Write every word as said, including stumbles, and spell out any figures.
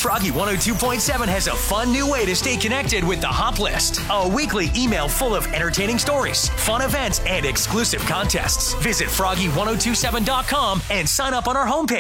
Froggy one oh two point seven has a fun new way to stay connected with the Hop List. A weekly email full of entertaining stories, fun events, and exclusive contests. Visit froggy ten twenty-seven dot com and sign up on our homepage.